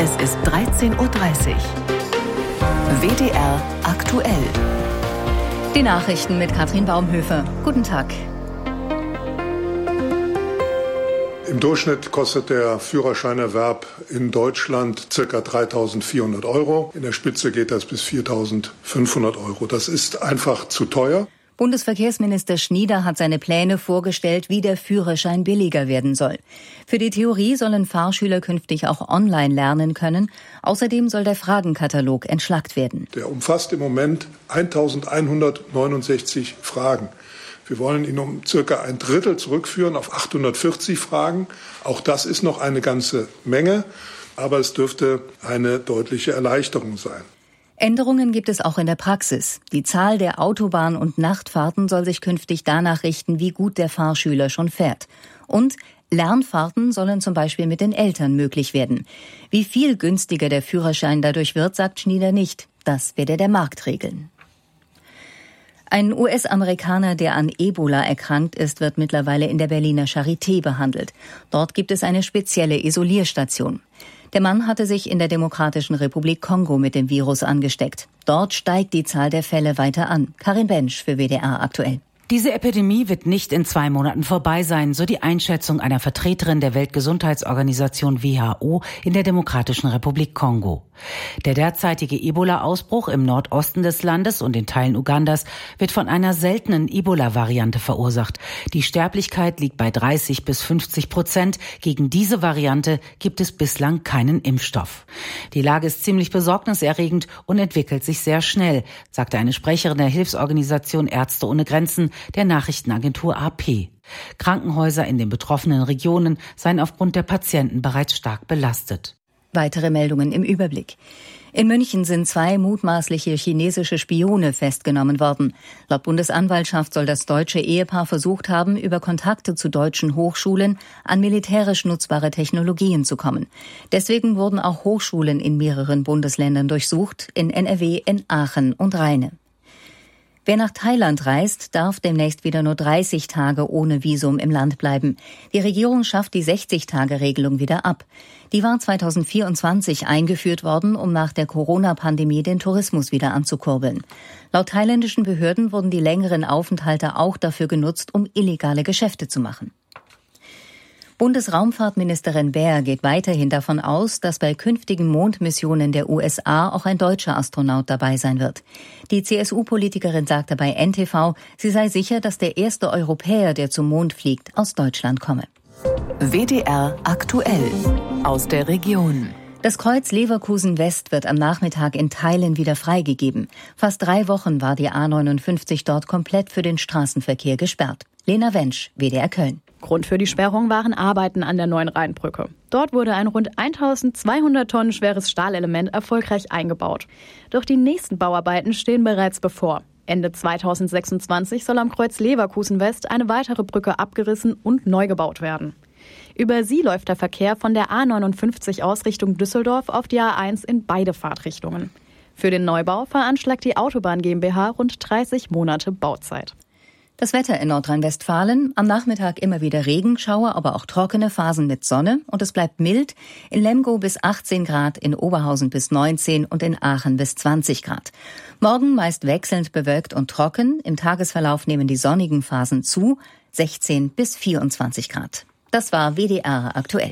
Es ist 13:30 Uhr. WDR aktuell. Die Nachrichten mit Katrin Baumhöfer. Guten Tag. Im Durchschnitt kostet der Führerscheinerwerb in Deutschland ca. 3.400 €. In der Spitze geht das bis 4.500 €. Das ist einfach zu teuer. Bundesverkehrsminister Schnieder hat seine Pläne vorgestellt, wie der Führerschein billiger werden soll. Für die Theorie sollen Fahrschüler künftig auch online lernen können. Außerdem soll der Fragenkatalog entschlackt werden. Der umfasst im Moment 1.169 Fragen. Wir wollen ihn um circa ein Drittel zurückführen auf 840 Fragen. Auch das ist noch eine ganze Menge, aber es dürfte eine deutliche Erleichterung sein. Änderungen gibt es auch in der Praxis. Die Zahl der Autobahn- und Nachtfahrten soll sich künftig danach richten, wie gut der Fahrschüler schon fährt. Und Lernfahrten sollen zum Beispiel mit den Eltern möglich werden. Wie viel günstiger der Führerschein dadurch wird, sagt Schnieder nicht. Das werde der Markt regeln. Ein US-Amerikaner, der an Ebola erkrankt ist, wird mittlerweile in der Berliner Charité behandelt. Dort gibt es eine spezielle Isolierstation. Der Mann hatte sich in der Demokratischen Republik Kongo mit dem Virus angesteckt. Dort steigt die Zahl der Fälle weiter an. Karin Bensch für WDR aktuell. Diese Epidemie wird nicht in 2 Monaten vorbei sein, so die Einschätzung einer Vertreterin der Weltgesundheitsorganisation WHO in der Demokratischen Republik Kongo. Der derzeitige Ebola-Ausbruch im Nordosten des Landes und in Teilen Ugandas wird von einer seltenen Ebola-Variante verursacht. Die Sterblichkeit liegt bei 30-50%. Gegen diese Variante gibt es bislang keinen Impfstoff. Die Lage ist ziemlich besorgniserregend und entwickelt sich sehr schnell, sagte eine Sprecherin der Hilfsorganisation Ärzte ohne Grenzen der Nachrichtenagentur AP. Krankenhäuser in den betroffenen Regionen seien aufgrund der Patienten bereits stark belastet. Weitere Meldungen im Überblick. In München sind 2 mutmaßliche chinesische Spione festgenommen worden. Laut Bundesanwaltschaft soll das deutsche Ehepaar versucht haben, über Kontakte zu deutschen Hochschulen an militärisch nutzbare Technologien zu kommen. Deswegen wurden auch Hochschulen in mehreren Bundesländern durchsucht, in NRW, in Aachen und Rheine. Wer nach Thailand reist, darf demnächst wieder nur 30 Tage ohne Visum im Land bleiben. Die Regierung schafft die 60-Tage-Regelung wieder ab. Die war 2024 eingeführt worden, um nach der Corona-Pandemie den Tourismus wieder anzukurbeln. Laut thailändischen Behörden wurden die längeren Aufenthalte auch dafür genutzt, um illegale Geschäfte zu machen. Bundesraumfahrtministerin Baer geht weiterhin davon aus, dass bei künftigen Mondmissionen der USA auch ein deutscher Astronaut dabei sein wird. Die CSU-Politikerin sagte bei NTV, sie sei sicher, dass der erste Europäer, der zum Mond fliegt, aus Deutschland komme. WDR aktuell aus der Region. Das Kreuz Leverkusen West wird am Nachmittag in Teilen wieder freigegeben. Fast 3 Wochen war die A59 dort komplett für den Straßenverkehr gesperrt. Lena Wensch, WDR Köln. Grund für die Sperrung waren Arbeiten an der neuen Rheinbrücke. Dort wurde ein rund 1200 Tonnen schweres Stahlelement erfolgreich eingebaut. Doch die nächsten Bauarbeiten stehen bereits bevor. Ende 2026 soll am Kreuz Leverkusen West eine weitere Brücke abgerissen und neu gebaut werden. Über sie läuft der Verkehr von der A59 aus Richtung Düsseldorf auf die A1 in beide Fahrtrichtungen. Für den Neubau veranschlagt die Autobahn GmbH rund 30 Monate Bauzeit. Das Wetter in Nordrhein-Westfalen, am Nachmittag immer wieder Regenschauer, aber auch trockene Phasen mit Sonne und es bleibt mild, in Lemgo bis 18 Grad, in Oberhausen bis 19 und in Aachen bis 20 Grad. Morgen meist wechselnd bewölkt und trocken, im Tagesverlauf nehmen die sonnigen Phasen zu, 16 bis 24 Grad. Das war WDR aktuell.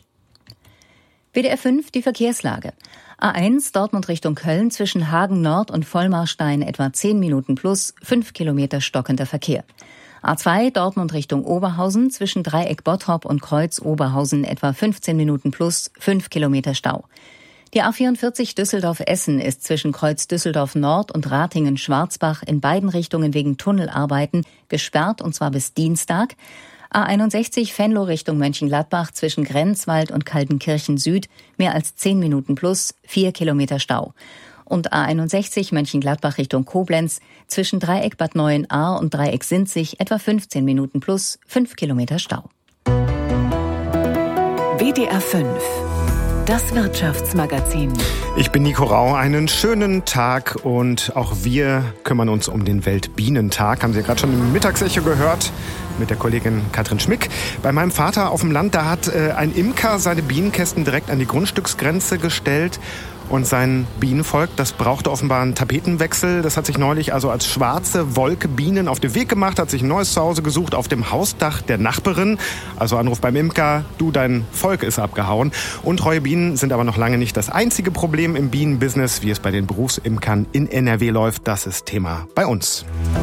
WDR 5, die Verkehrslage. A1 Dortmund Richtung Köln zwischen Hagen Nord und Vollmarstein etwa 10 Minuten plus, 5 Kilometer stockender Verkehr. A2 Dortmund Richtung Oberhausen zwischen Dreieck Bottrop und Kreuz Oberhausen etwa 15 Minuten plus, 5 Kilometer Stau. Die A44 Düsseldorf-Essen ist zwischen Kreuz Düsseldorf Nord und Ratingen-Schwarzbach in beiden Richtungen wegen Tunnelarbeiten gesperrt und zwar bis Dienstag. A61 Venlo Richtung Mönchengladbach zwischen Grenzwald und Kaltenkirchen Süd mehr als 10 Minuten plus, 4 Kilometer Stau. Und A61 Mönchengladbach Richtung Koblenz zwischen Dreieck Bad Neuenahr und Dreieck Sinzig etwa 15 Minuten plus, 5 Kilometer Stau. WDR 5 Das Wirtschaftsmagazin. Ich bin Nico Rau. Einen schönen Tag und auch wir kümmern uns um den Weltbienentag. Haben Sie ja gerade schon im Mittagsecho gehört mit der Kollegin Katrin Schmick. Bei meinem Vater auf dem Land, da hat ein Imker seine Bienenkästen direkt an die Grundstücksgrenze gestellt. Und sein Bienenvolk, das brauchte offenbar einen Tapetenwechsel. Das hat sich neulich also als schwarze Wolke Bienen auf den Weg gemacht, hat sich ein neues Zuhause gesucht auf dem Hausdach der Nachbarin. Also Anruf beim Imker, du, dein Volk ist abgehauen. Untreue Bienen sind aber noch lange nicht das einzige Problem im Bienenbusiness, wie es bei den Berufsimkern in NRW läuft. Das ist Thema bei uns.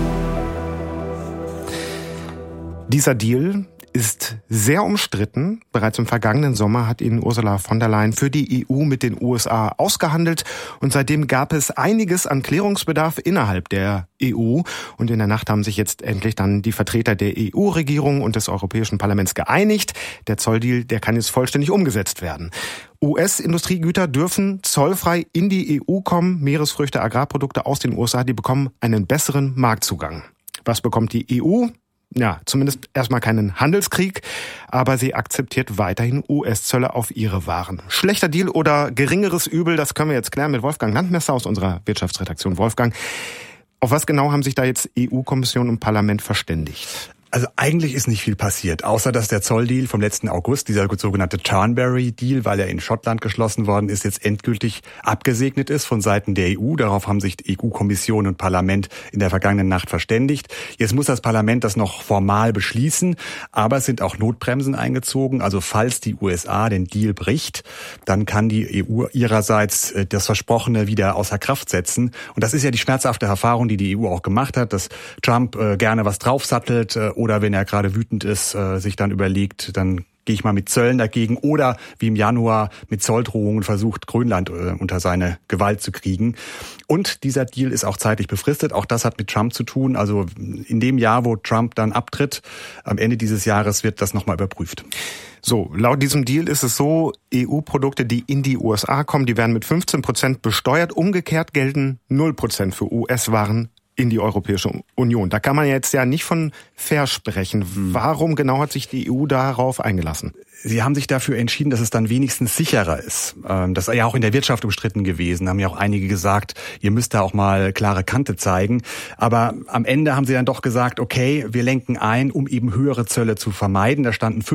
Dieser Deal ist sehr umstritten. Bereits im vergangenen Sommer hat ihn Ursula von der Leyen für die EU mit den USA ausgehandelt. Und seitdem gab es einiges an Klärungsbedarf innerhalb der EU. Und in der Nacht haben sich jetzt endlich dann die Vertreter der EU-Regierung und des Europäischen Parlaments geeinigt. Der Zolldeal, der kann jetzt vollständig umgesetzt werden. US-Industriegüter dürfen zollfrei in die EU kommen. Meeresfrüchte, Agrarprodukte aus den USA, die bekommen einen besseren Marktzugang. Was bekommt die EU? Ja, zumindest erstmal keinen Handelskrieg, aber sie akzeptiert weiterhin US-Zölle auf ihre Waren. Schlechter Deal oder geringeres Übel, das können wir jetzt klären mit Wolfgang Landmesser aus unserer Wirtschaftsredaktion. Wolfgang, auf was genau haben sich da jetzt EU-Kommission und Parlament verständigt? Also eigentlich ist nicht viel passiert, außer dass der Zolldeal vom letzten August, dieser sogenannte Turnberry-Deal, weil er in Schottland geschlossen worden ist, jetzt endgültig abgesegnet ist von Seiten der EU. Darauf haben sich die EU-Kommission und Parlament in der vergangenen Nacht verständigt. Jetzt muss das Parlament das noch formal beschließen, aber es sind auch Notbremsen eingezogen. Also falls die USA den Deal bricht, dann kann die EU ihrerseits das Versprochene wieder außer Kraft setzen. Und das ist ja die schmerzhafte Erfahrung, die die EU auch gemacht hat, dass Trump gerne was draufsattelt oder wenn er gerade wütend ist, sich dann überlegt, dann gehe ich mal mit Zöllen dagegen oder wie im Januar mit Zolldrohungen versucht, Grönland unter seine Gewalt zu kriegen. Und dieser Deal ist auch zeitlich befristet. Auch das hat mit Trump zu tun. Also in dem Jahr, wo Trump dann abtritt, am Ende dieses Jahres wird das nochmal überprüft. So, laut diesem Deal ist es so, EU-Produkte, die in die USA kommen, die werden mit 15% besteuert. Umgekehrt gelten 0% für US-Waren in die Europäische Union. Da kann man jetzt ja nicht von fair sprechen. Warum genau hat sich die EU darauf eingelassen? Sie haben sich dafür entschieden, dass es dann wenigstens sicherer ist. Das ist ja auch in der Wirtschaft umstritten gewesen. Haben ja auch einige gesagt, ihr müsst da auch mal klare Kante zeigen. Aber am Ende haben sie dann doch gesagt, okay, wir lenken ein, um eben höhere Zölle zu vermeiden. Da standen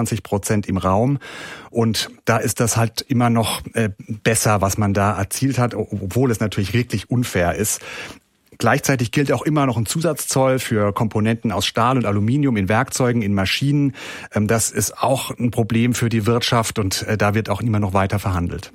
25% im Raum. Und da ist das halt immer noch besser, was man da erzielt hat, obwohl es natürlich wirklich unfair ist. Gleichzeitig gilt auch immer noch ein Zusatzzoll für Komponenten aus Stahl und Aluminium in Werkzeugen, in Maschinen. Das ist auch ein Problem für die Wirtschaft und da wird auch immer noch weiter verhandelt.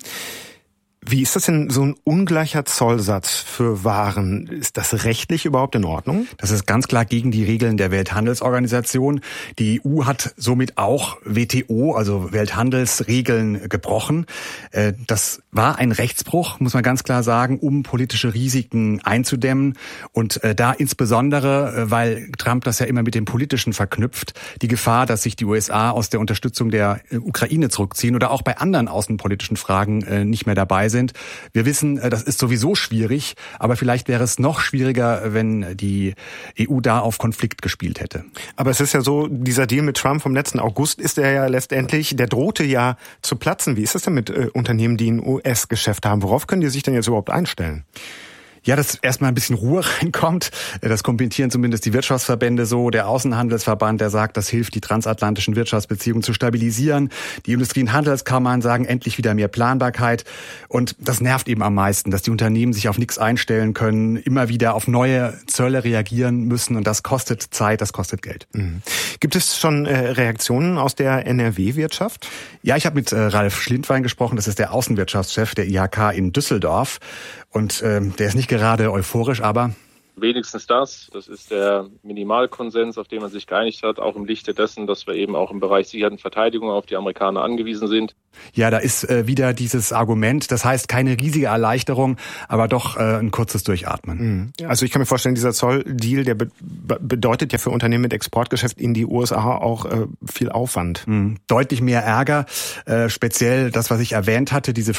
Wie ist das denn, so ein ungleicher Zollsatz für Waren? Ist das rechtlich überhaupt in Ordnung? Das ist ganz klar gegen die Regeln der Welthandelsorganisation. Die EU hat somit auch WTO, also Welthandelsregeln, gebrochen. Das war ein Rechtsbruch, muss man ganz klar sagen, um politische Risiken einzudämmen. Und da insbesondere, weil Trump das ja immer mit dem Politischen verknüpft, die Gefahr, dass sich die USA aus der Unterstützung der Ukraine zurückziehen oder auch bei anderen außenpolitischen Fragen nicht mehr dabei sind. Wir wissen, das ist sowieso schwierig, aber vielleicht wäre es noch schwieriger, wenn die EU da auf Konflikt gespielt hätte. Aber es ist ja so, dieser Deal mit Trump vom letzten August ist ja letztendlich, der drohte ja zu platzen. Wie ist das denn mit Unternehmen, die ein US-Geschäft haben? Worauf können die sich denn jetzt überhaupt einstellen? Ja, dass erstmal ein bisschen Ruhe reinkommt. Das kommentieren zumindest die Wirtschaftsverbände so. Der Außenhandelsverband, der sagt, das hilft, die transatlantischen Wirtschaftsbeziehungen zu stabilisieren. Die Industrie- und Handelskammern sagen, endlich wieder mehr Planbarkeit. Und das nervt eben am meisten, dass die Unternehmen sich auf nichts einstellen können, immer wieder auf neue Zölle reagieren müssen. Und das kostet Zeit, das kostet Geld. Mhm. Gibt es schon Reaktionen aus der NRW-Wirtschaft? Ja, ich habe mit Ralf Schlindwein gesprochen. Das ist der Außenwirtschaftschef der IHK in Düsseldorf. Und der ist nicht gerade euphorisch, aber wenigstens das. Das ist der Minimalkonsens, auf den man sich geeinigt hat, auch im Lichte dessen, dass wir eben auch im Bereich Sicherheit und Verteidigung auf die Amerikaner angewiesen sind. Ja, da ist wieder dieses Argument. Das heißt, keine riesige Erleichterung, aber doch ein kurzes Durchatmen. Also ich kann mir vorstellen, dieser Zolldeal, der bedeutet ja für Unternehmen mit Exportgeschäft in die USA auch viel Aufwand. Deutlich mehr Ärger. Speziell das, was ich erwähnt hatte, diese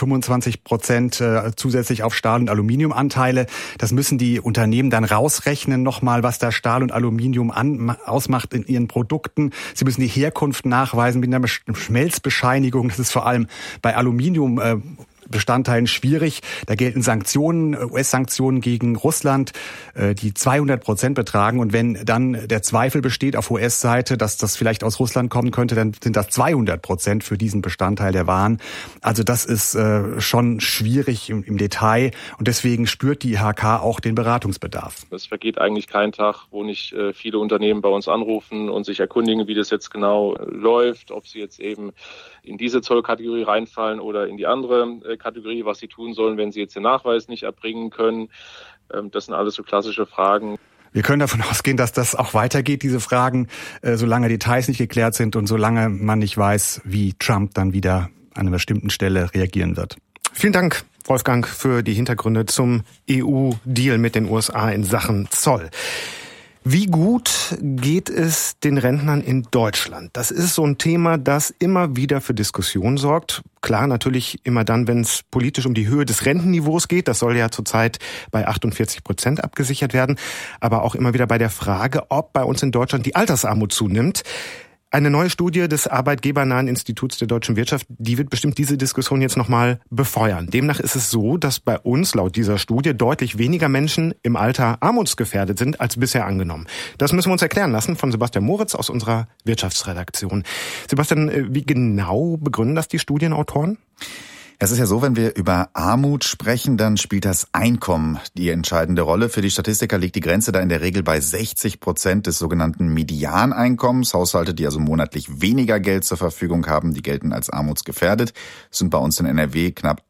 25% zusätzlich auf Stahl- und Aluminiumanteile. Das müssen die Unternehmen dann rausrechnen nochmal, was da Stahl und Aluminium ausmacht in ihren Produkten. Sie müssen die Herkunft nachweisen mit einer Schmelzbescheinigung. Das ist vor vor allem bei Aluminium Bestandteilen schwierig. Da gelten Sanktionen, US-Sanktionen gegen Russland, die 200% betragen. Und wenn dann der Zweifel besteht auf US-Seite, dass das vielleicht aus Russland kommen könnte, dann sind das 200% für diesen Bestandteil der Waren. Also das ist schon schwierig im Detail. Und deswegen spürt die IHK auch den Beratungsbedarf. Es vergeht eigentlich kein Tag, wo nicht viele Unternehmen bei uns anrufen und sich erkundigen, wie das jetzt genau läuft, ob sie jetzt eben in diese Zollkategorie reinfallen oder in die andere Kategorie, was sie tun sollen, wenn sie jetzt den Nachweis nicht erbringen können. Das sind alles so klassische Fragen. Wir können davon ausgehen, dass das auch weitergeht, diese Fragen, solange Details nicht geklärt sind und solange man nicht weiß, wie Trump dann wieder an einer bestimmten Stelle reagieren wird. Vielen Dank, Wolfgang, für die Hintergründe zum EU-Deal mit den USA in Sachen Zoll. Wie gut geht es den Rentnern in Deutschland? Das ist so ein Thema, das immer wieder für Diskussionen sorgt. Klar, natürlich immer dann, wenn es politisch um die Höhe des Rentenniveaus geht. Das soll ja zurzeit bei 48% abgesichert werden. Aber auch immer wieder bei der Frage, ob bei uns in Deutschland die Altersarmut zunimmt. Eine neue Studie des Arbeitgebernahen Instituts der deutschen Wirtschaft, die wird bestimmt diese Diskussion jetzt nochmal befeuern. Demnach ist es so, dass bei uns laut dieser Studie deutlich weniger Menschen im Alter armutsgefährdet sind als bisher angenommen. Das müssen wir uns erklären lassen von Sebastian Moritz aus unserer Wirtschaftsredaktion. Sebastian, wie genau begründen das die Studienautoren? Es ist ja so, wenn wir über Armut sprechen, dann spielt das Einkommen die entscheidende Rolle. Für die Statistiker liegt die Grenze da in der Regel bei 60% des sogenannten Medianeinkommens. Haushalte, die also monatlich weniger Geld zur Verfügung haben, die gelten als armutsgefährdet. Das sind bei uns in NRW knapp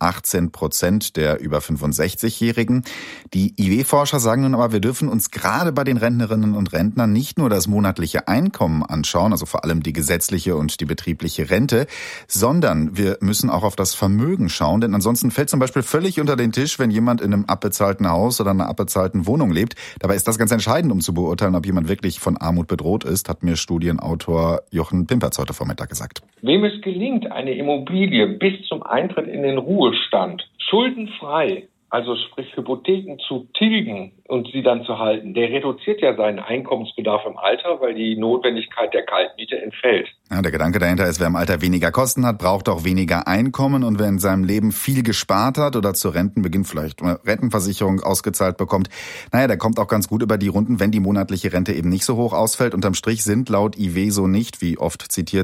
18% der über 65-Jährigen. Die IW-Forscher sagen nun aber, wir dürfen uns gerade bei den Rentnerinnen und Rentnern nicht nur das monatliche Einkommen anschauen, also vor allem die gesetzliche und die betriebliche Rente, sondern wir müssen auch auf das Vermögen schauen, denn ansonsten fällt zum Beispiel völlig unter den Tisch, wenn jemand in einem abbezahlten Haus oder einer abbezahlten Wohnung lebt. Dabei ist das ganz entscheidend, um zu beurteilen, ob jemand wirklich von Armut bedroht ist, hat mir Studienautor Jochen Pimperz heute Vormittag gesagt. Wem es gelingt, eine Immobilie bis zum Eintritt in den Ruhestand schuldenfrei, also sprich Hypotheken zu tilgen und sie dann zu halten, der reduziert ja seinen Einkommensbedarf im Alter, weil die Notwendigkeit der Kaltmiete entfällt. Ja, der Gedanke dahinter ist, wer im Alter weniger Kosten hat, braucht auch weniger Einkommen, und wer in seinem Leben viel gespart hat oder zu Rentenbeginn vielleicht eine Rentenversicherung ausgezahlt bekommt, der kommt auch ganz gut über die Runden, wenn die monatliche Rente eben nicht so hoch ausfällt. Unterm Strich sind laut IW so nicht, wie oft zitiert,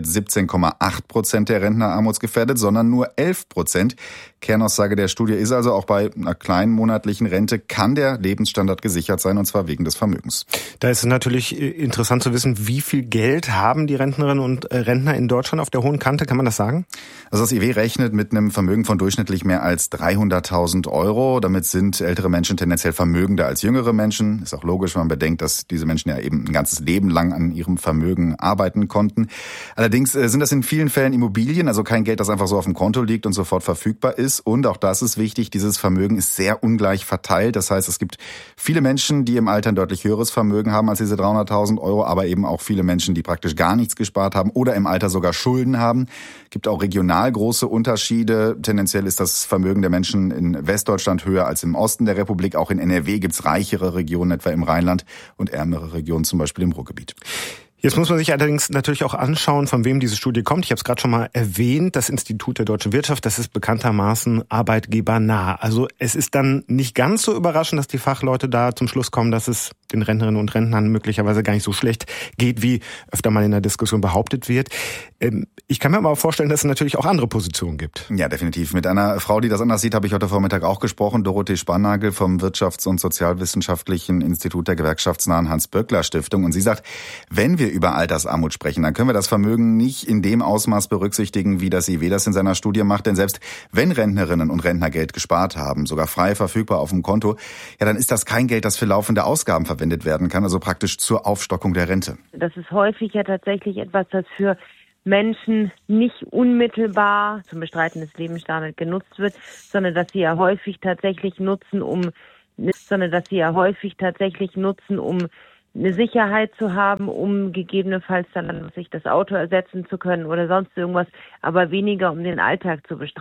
17,8% der Rentner armutsgefährdet, sondern nur 11%. Kernaussage der Studie ist also, auch bei einer kleinen monatlichen Rente kann der Lebensstandard gesichert sein, und zwar wegen des Vermögens. Da ist es natürlich interessant zu wissen, wie viel Geld haben die Rentnerinnen und Rentner in Deutschland auf der hohen Kante, kann man das sagen? Also das IW rechnet mit einem Vermögen von durchschnittlich mehr als 300.000 Euro. Damit sind ältere Menschen tendenziell vermögender als jüngere Menschen. Ist auch logisch, wenn man bedenkt, dass diese Menschen ja eben ein ganzes Leben lang an ihrem Vermögen arbeiten konnten. Allerdings sind das in vielen Fällen Immobilien, also kein Geld, das einfach so auf dem Konto liegt und sofort verfügbar ist. Und auch das ist wichtig, dieses Vermögen ist sehr ungleich verteilt. Das heißt, es gibt viele Menschen, die im Alter ein deutlich höheres Vermögen haben als diese 300.000 Euro, aber eben auch viele Menschen, die praktisch gar nichts gespart haben oder im Alter sogar Schulden haben. Es gibt auch regional große Unterschiede. Tendenziell ist das Vermögen der Menschen in Westdeutschland höher als im Osten der Republik. Auch in NRW gibt es reichere Regionen, etwa im Rheinland, und ärmere Regionen, zum Beispiel im Ruhrgebiet. Jetzt muss man sich allerdings natürlich auch anschauen, von wem diese Studie kommt. Ich habe es gerade schon mal erwähnt, das Institut der deutschen Wirtschaft, das ist bekanntermaßen arbeitgebernah. Also es ist dann nicht ganz so überraschend, dass die Fachleute da zum Schluss kommen, dass es den Rentnerinnen und Rentnern möglicherweise gar nicht so schlecht geht, wie öfter mal in der Diskussion behauptet wird. Ich kann mir aber vorstellen, dass es natürlich auch andere Positionen gibt. Ja, definitiv. Mit einer Frau, die das anders sieht, habe ich heute Vormittag auch gesprochen. Dorothee Spannagel vom Wirtschafts- und Sozialwissenschaftlichen Institut der gewerkschaftsnahen Hans-Böckler-Stiftung. Und sie sagt, wenn wir über Altersarmut sprechen, dann können wir das Vermögen nicht in dem Ausmaß berücksichtigen, wie das IW das in seiner Studie macht. Denn selbst wenn Rentnerinnen und Rentner Geld gespart haben, sogar frei verfügbar auf dem Konto, ja, dann ist das kein Geld, das für laufende Ausgaben verwendet werden kann, also praktisch zur Aufstockung der Rente. Das ist häufig ja tatsächlich etwas, das für Menschen nicht unmittelbar zum Bestreiten des Lebensstandards genutzt wird, sondern dass sie ja häufig tatsächlich nutzen, um eine Sicherheit zu haben, um gegebenenfalls dann sich das Auto ersetzen zu können oder sonst irgendwas, aber weniger um den Alltag zu bestreiten.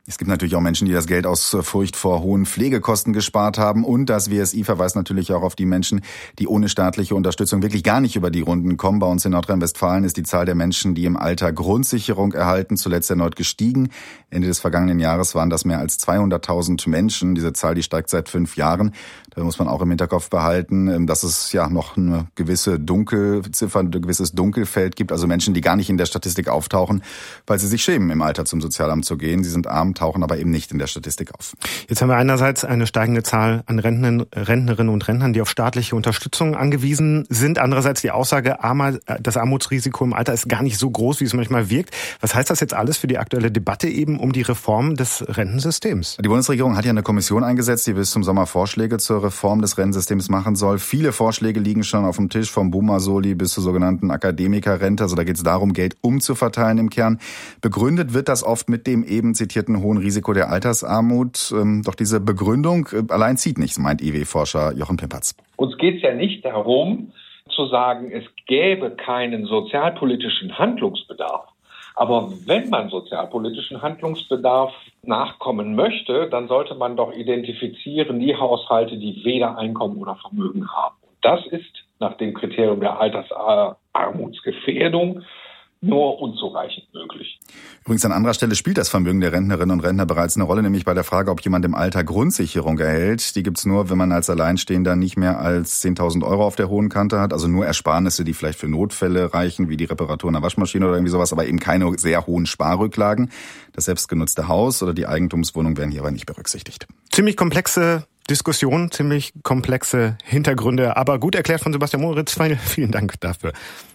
Es gibt natürlich auch Menschen, die das Geld aus Furcht vor hohen Pflegekosten gespart haben. Und das WSI verweist natürlich auch auf die Menschen, die ohne staatliche Unterstützung wirklich gar nicht über die Runden kommen. Bei uns in Nordrhein-Westfalen ist die Zahl der Menschen, die im Alter Grundsicherung erhalten, zuletzt erneut gestiegen. Ende des vergangenen Jahres waren das mehr als 200.000 Menschen. Diese Zahl, die steigt seit 5 Jahren. Da muss man auch im Hinterkopf behalten, dass es ja noch eine gewisse Dunkelziffer, ein gewisses Dunkelfeld gibt. Also Menschen, die gar nicht in der Statistik auftauchen, weil sie sich schämen, im Alter zum Sozialamt zu gehen. Sie sind arm, tauchen aber eben nicht in der Statistik auf. Jetzt haben wir einerseits eine steigende Zahl an Rentnerinnen und Rentnern, die auf staatliche Unterstützung angewiesen sind. Andererseits die Aussage, das Armutsrisiko im Alter ist gar nicht so groß, wie es manchmal wirkt. Was heißt das jetzt alles für die aktuelle Debatte eben um die Reform des Rentensystems? Die Bundesregierung hat ja eine Kommission eingesetzt, die bis zum Sommer Vorschläge zur Reform des Rentensystems machen soll. Viele Vorschläge liegen schon auf dem Tisch, vom Boomer-Soli bis zur sogenannten Akademikerrente. Also da geht es darum, Geld umzuverteilen im Kern. Begründet wird das oft mit dem eben zitierten hohen Risiko der Altersarmut. Doch diese Begründung allein zieht nichts, meint IW-Forscher Jochen Pimpertz. Uns geht es ja nicht darum, zu sagen, es gäbe keinen sozialpolitischen Handlungsbedarf. Aber wenn man sozialpolitischen Handlungsbedarf nachkommen möchte, dann sollte man doch identifizieren die Haushalte, die weder Einkommen oder Vermögen haben. Und das ist nach dem Kriterium der Altersarmutsgefährdung nur unzureichend möglich. Übrigens an anderer Stelle spielt das Vermögen der Rentnerinnen und Rentner bereits eine Rolle, nämlich bei der Frage, ob jemand im Alter Grundsicherung erhält. Die gibt's nur, wenn man als Alleinstehender nicht mehr als 10.000 Euro auf der hohen Kante hat, also nur Ersparnisse, die vielleicht für Notfälle reichen, wie die Reparatur einer Waschmaschine oder irgendwie sowas, aber eben keine sehr hohen Sparrücklagen. Das selbstgenutzte Haus oder die Eigentumswohnung werden hier aber nicht berücksichtigt. Ziemlich komplexe Diskussion, ziemlich komplexe Hintergründe, aber gut erklärt von Sebastian Moritz. Vielen Dank dafür.